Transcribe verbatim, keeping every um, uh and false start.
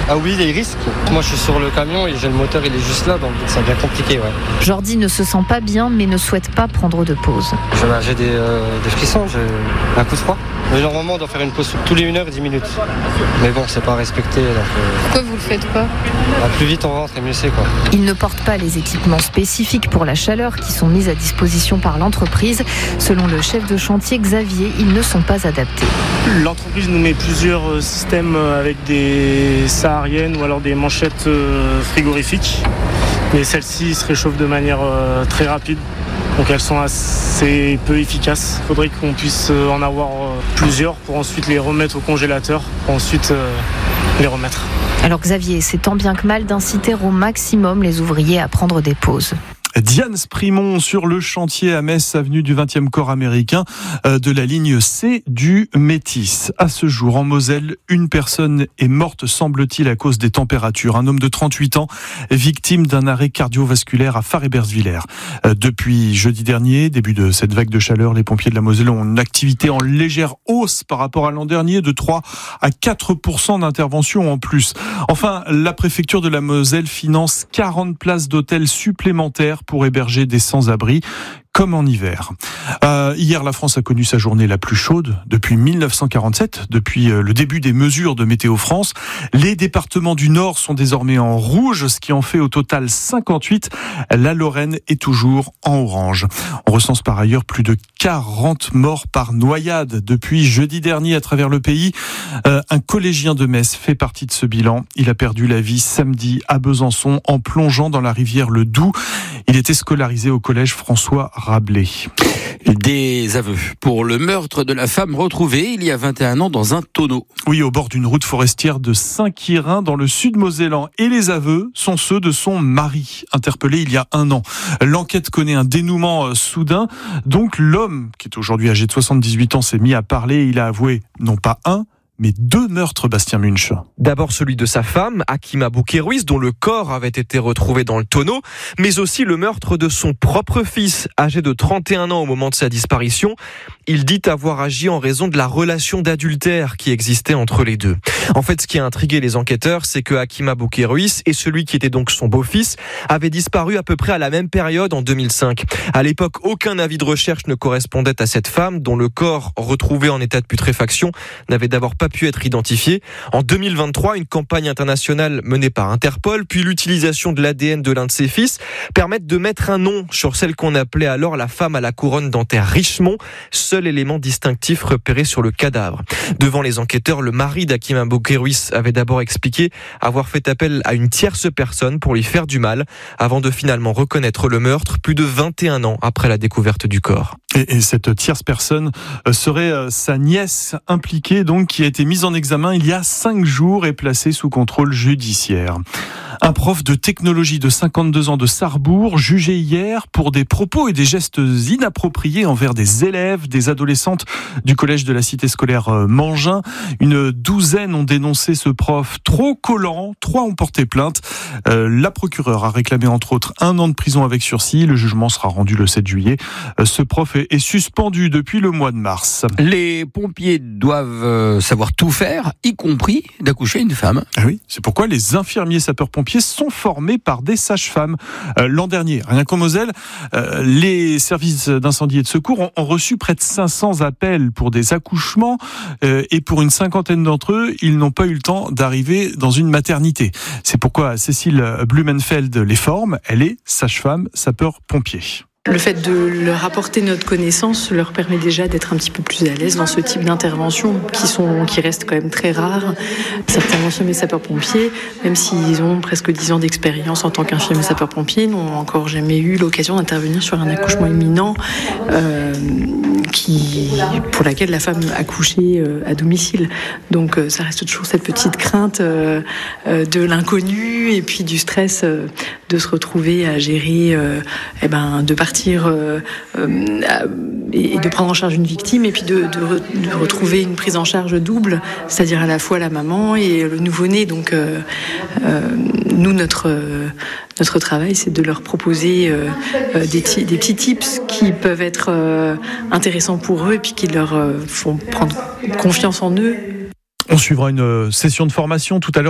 Ah oui, il risque. Moi, je suis sur le camion et j'ai le moteur, il est juste là, donc ça devient compliqué. Ouais. Jordi ne se sent pas bien, mais ne souhaite pas prendre de pause. J'ai des, euh, des frissons, j'ai un coup de froid. Mais normalement, on doit faire une pause tous les une heure dix minutes. Mais bon, c'est pas respecté. Donc, euh... Pourquoi vous le faites pas? bah, Plus vite on rentre et mieux c'est, quoi. Il ne porte pas les équipements spécifiques pour la chaleur qui sont mis à disposition par l'entreprise. Selon le chef de chantier Xavier, ils ne sont pas adaptés. L'entreprise nous met plusieurs systèmes avec des sahariennes ou alors des manchettes frigorifiques. Mais celles-ci se réchauffent de manière très rapide. Donc elles sont assez peu efficaces. Il faudrait qu'on puisse en avoir plusieurs pour ensuite les remettre au congélateur, pour ensuite les remettre. Alors Xavier essaie tant bien que mal d'inciter au maximum les ouvriers à prendre des pauses. Diane Sprimont sur le chantier à Metz, avenue du vingtième corps américain de la ligne C du Métis. À ce jour, en Moselle, une personne est morte, semble-t-il, à cause des températures. Un homme de trente-huit ans, victime d'un arrêt cardiovasculaire à Fars-et-Bersviller. Depuis jeudi dernier, début de cette vague de chaleur, les pompiers de la Moselle ont une activité en légère hausse par rapport à l'an dernier, de trois à quatre pour cent d'intervention en plus. Enfin, la préfecture de la Moselle finance quarante places d'hôtels supplémentaires pour héberger des sans-abri, comme en hiver. Euh, hier, la France a connu sa journée la plus chaude depuis mille neuf cent quarante-sept, depuis le début des mesures de Météo France. Les départements du Nord sont désormais en rouge, ce qui en fait au total cinquante-huit. La Lorraine est toujours en orange. On recense par ailleurs plus de quarante morts par noyade depuis jeudi dernier à travers le pays. Euh, un collégien de Metz fait partie de ce bilan. Il a perdu la vie samedi à Besançon en plongeant dans la rivière le Doubs. Il était scolarisé au collège François Rabelais. Des aveux pour le meurtre de la femme retrouvée il y a vingt et un ans dans un tonneau. Oui, au bord d'une route forestière de Saint-Quirin dans le sud mosellan. Et les aveux sont ceux de son mari, interpellé il y a un an. L'enquête connaît un dénouement soudain. Donc l'homme, qui est aujourd'hui âgé de soixante-dix-huit ans, s'est mis à parler. Il a avoué non pas un, mais deux meurtres, Bastien Munch. D'abord celui de sa femme, Hakima Boukéruiz, dont le corps avait été retrouvé dans le tonneau, mais aussi le meurtre de son propre fils, âgé de trente et un ans au moment de sa disparition. Il dit avoir agi en raison de la relation d'adultère qui existait entre les deux. En fait, ce qui a intrigué les enquêteurs, c'est que Hakima Boukéruiz et celui qui était donc son beau-fils avaient disparu à peu près à la même période en deux mille cinq. À l'époque, aucun avis de recherche ne correspondait à cette femme, dont le corps, retrouvé en état de putréfaction, n'avait d'abord pas pu être identifié. En deux mille vingt-trois, une campagne internationale menée par Interpol, puis l'utilisation de l'A D N de l'un de ses fils, permettent de mettre un nom sur celle qu'on appelait alors la femme à la couronne dentaire Richemont, seul élément distinctif repéré sur le cadavre. Devant les enquêteurs, le mari d'Hakima Boukéruiz avait d'abord expliqué avoir fait appel à une tierce personne pour lui faire du mal, avant de finalement reconnaître le meurtre plus de vingt et un ans après la découverte du corps. Et, et cette tierce personne serait sa nièce impliquée, donc, qui a été mise en examen il y a cinq jours et placée sous contrôle judiciaire. Un prof de technologie de cinquante-deux ans de Sarrebourg, jugé hier pour des propos et des gestes inappropriés envers des élèves, des adolescentes du collège de la cité scolaire Mangin. Une douzaine ont dénoncé ce prof trop collant, trois ont porté plainte. Euh, la procureure a réclamé entre autres un an de prison avec sursis. Le jugement sera rendu le sept juillet. Euh, ce prof est, est suspendu depuis le mois de mars. Les pompiers doivent savoir tout faire, y compris d'accoucher une femme. Ah oui, c'est pourquoi les infirmiers sapeurs-pompiers sont formés par des sages-femmes. Euh, l'an dernier, rien qu'en Moselle, euh, les services d'incendie et de secours ont, ont reçu près de cinq cents appels pour des accouchements euh, et pour une cinquantaine d'entre eux, ils n'ont pas eu le temps d'arriver dans une maternité. C'est pourquoi Cécile Blumenfeld les forme. Elle est sage-femme sapeur-pompier. Le fait de leur apporter notre connaissance leur permet déjà d'être un petit peu plus à l'aise dans ce type d'interventions qui sont, qui restent quand même très rares. Certains infirmiers sapeurs-pompiers, même s'ils ont presque dix ans d'expérience en tant qu'infirmiers sapeurs-pompiers, n'ont encore jamais eu l'occasion d'intervenir sur un accouchement imminent euh, qui, pour laquelle la femme accouchait euh, à domicile. Donc euh, ça reste toujours cette petite crainte euh, euh, de l'inconnu et puis du stress euh, de se retrouver à gérer, euh, eh ben, de partir Euh, euh, et de prendre en charge une victime et puis de, de, re, de retrouver une prise en charge double, c'est-à-dire à la fois la maman et le nouveau-né. Donc euh, euh, nous, notre, euh, notre travail, c'est de leur proposer euh, euh, des, t- des petits tips qui peuvent être euh, intéressants pour eux et puis qui leur euh, font prendre confiance en eux. On suivra une session de formation tout à l'heure.